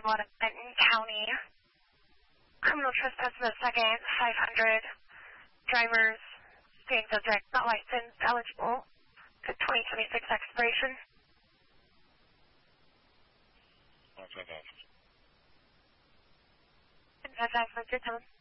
out of Benton County. Criminal trespass in the second, 500. Drivers, staying subject, not licensed, eligible. To 2026 expiration. And that's your tone.